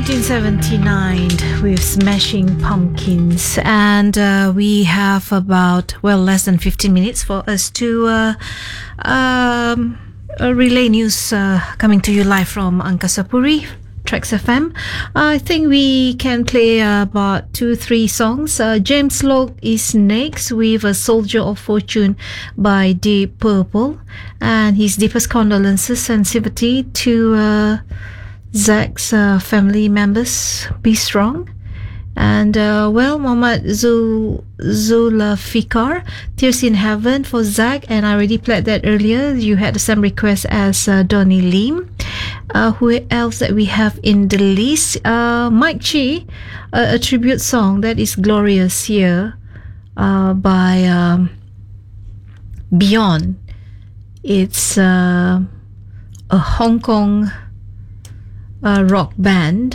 1979 with Smashing Pumpkins, and we have about less than 15 minutes for us to relay news coming to you live from Angkasa Puri, Trax FM. I think we can play about 2-3 songs. James Locke is next with A Soldier of Fortune by Deep Purple, and his deepest condolences and sympathy to Zach's family members. Be strong. And Muhammad Zulfikar, Tears in Heaven for Zach, and I already played that earlier. You had the same request as Donnie Lim. Who else that we have in the list? Mike Chi, a tribute song that is Glorious here by Beyond. It's a Hong Kong rock band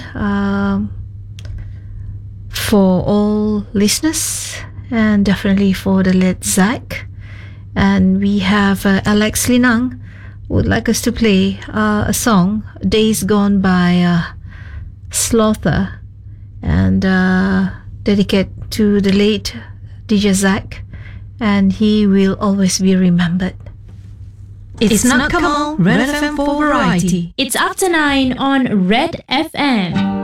for all listeners, and definitely for the late Zach. And we have Alex Linang would like us to play a song, Days Gone by Slaughter, and dedicate to the late DJ Zach, and he will always be remembered. It's not Kamal, Red FM for Variety. It's after 9 on Red FM.